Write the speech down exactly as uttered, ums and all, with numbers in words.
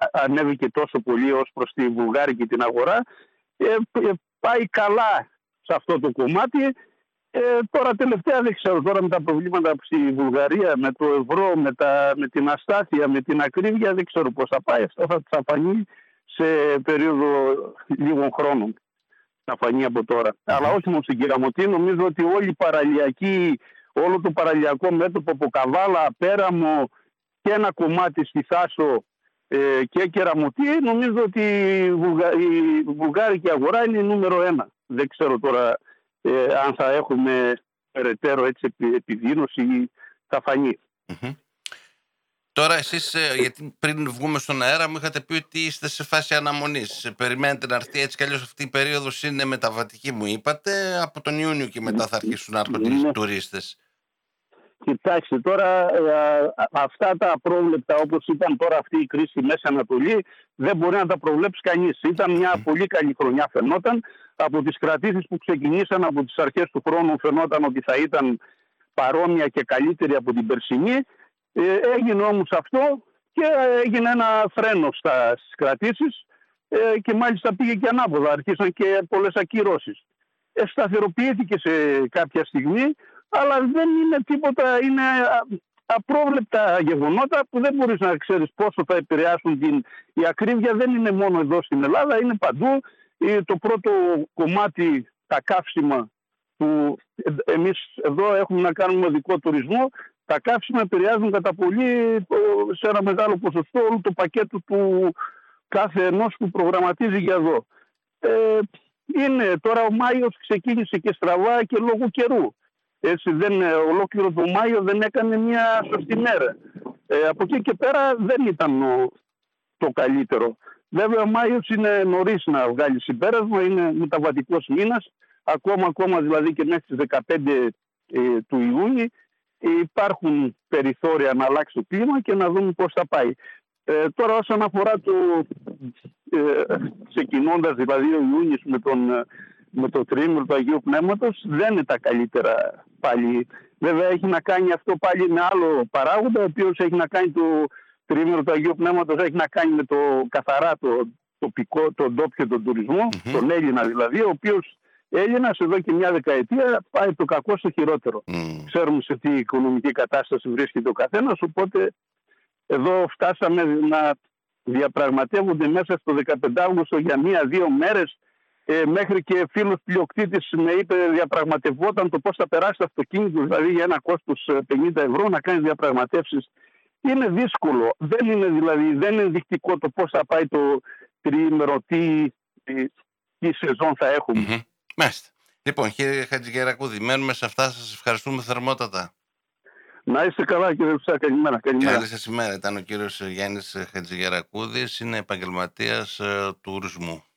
ανέβηκε τόσο πολύ ως προς τη βουλγάρικη την αγορά. Ε, πάει καλά σε αυτό το κομμάτι. Ε, τώρα τελευταία δεν ξέρω, τώρα με τα προβλήματα στη Βουλγαρία, με το ευρώ, με, τα, με την αστάθεια, με την ακρίβεια, δεν ξέρω πώς θα πάει. Αυτό θα, θα φανεί σε περίοδο λίγων χρόνων. Θα φανεί από τώρα. Mm-hmm. Αλλά όχι μόνο στην Κεραμωτή, νομίζω ότι όλη η παραλιακή, όλο το παραλιακό μέτωπο από Καβάλα, Πέραμο και ένα κομμάτι στη Θάσο ε, και Κεραμωτή, νομίζω ότι η, Βουλγα, η βουλγάρικη αγορά είναι νούμερο ένα. Δεν ξέρω τώρα ε, αν θα έχουμε περαιτέρω έτσι επιδείνωση ή θα φανεί. Mm-hmm. Τώρα εσείς, γιατί πριν βγούμε στον αέρα μου είχατε πει ότι είστε σε φάση αναμονής. Περιμένετε να έρθει, έτσι κι αλλιώς αυτή η περίοδος είναι μεταβατική μου είπατε. Από τον Ιούνιο και μετά θα αρχίσουν να έρχονται οι τουρίστες. Κοιτάξτε τώρα, αυτά τα απρόβλεπτα όπως ήταν τώρα αυτή η κρίση στη Μέση Ανατολή δεν μπορεί να τα προβλέψει κανείς. Ήταν μια mm. πολύ καλή χρονιά φαινόταν. Από τις κρατήσεις που ξεκινήσαν από τις αρχές του χρόνου φαινόταν ότι θα ήταν παρόμοια και καλύτερη από την περσινή. Ε, έγινε όμως αυτό και έγινε ένα φρένο στα, στις κρατήσεις ε, και μάλιστα πήγε και ανάποδα. Αρχίσαν και πολλές ακυρώσεις. Ε, σταθεροποιήθηκε σε κάποια στιγμή, αλλά δεν είναι τίποτα, είναι απρόβλεπτα γεγονότα που δεν μπορείς να ξέρεις πόσο θα επηρεάσουν την... Η ακρίβεια δεν είναι μόνο εδώ στην Ελλάδα, είναι παντού. Ε, το πρώτο κομμάτι, τα καύσιμα, που εμείς εδώ έχουμε να κάνουμε οδικό τουρισμό, τα καύσιμα επηρεάζουν κατά πολύ σε ένα μεγάλο ποσοστό όλο το πακέτο του κάθε ενός που προγραμματίζει για εδώ. Ε, είναι, τώρα ο Μάιος ξεκίνησε και στραβά και λόγω καιρού. Έτσι, δεν, ολόκληρο το Μάιο δεν έκανε μια σωστή μέρα. Ε, από εκεί και πέρα δεν ήταν ο, το καλύτερο. Βέβαια ο Μάιος είναι νωρίς να βγάλει συμπέρασμα, είναι μεταβατικός μήνας, ακόμα, ακόμα δηλαδή και μέχρι τις δεκαπέντε ε, του Ιούνιου. Υπάρχουν περιθώρια να αλλάξει το κλίμα και να δούμε πώς θα πάει. Ε, τώρα όσον αφορά το ε, ξεκινώντας δηλαδή ο Ιούνιος με, τον, με το τριήμερο του Αγίου Πνεύματος δεν είναι τα καλύτερα πάλι. Βέβαια έχει να κάνει αυτό πάλι με άλλο παράγοντα, ο οποίος έχει να κάνει το τριήμερο του Αγίου Πνεύματος, έχει να κάνει με το καθαρά το τοπικό, τον ντόπιο τον τουρισμό, mm-hmm. τον Έλληνα δηλαδή, ο οποίος Έλληνας εδώ και μια δεκαετία πάει το κακό στο χειρότερο. Mm. Ξέρουμε σε τι οικονομική κατάσταση βρίσκεται ο καθένας, οπότε εδώ φτάσαμε να διαπραγματεύονται μέσα στο δεκαπέντε Αυγούστου για μία-δύο μέρες. Ε, μέχρι και φίλος πλειοκτήτης με είπε διαπραγματευόταν το πώς θα περάσει το αυτοκίνητο, δηλαδή για ένα κόστος πενήντα ευρώ να κάνει διαπραγματεύσεις. Είναι δύσκολο. Δεν είναι δηλαδή, δεν είναι δεικτικό το πώς θα πάει το τριήμερο, τι, τι σεζόν θα έχουμε. Mm-hmm. Μάλιστα. Λοιπόν, κύριε Χατζηγερακούδη, μένουμε σε αυτά. Σας ευχαριστούμε θερμότατα. Να είστε καλά, κύριε Φυσά. Καλημέρα. Καλημέρα. Καλή σας ημέρα. Ήταν ο κύριος Γιάννης Χατζηγερακούδης, είναι επαγγελματίας ε, τουρισμού.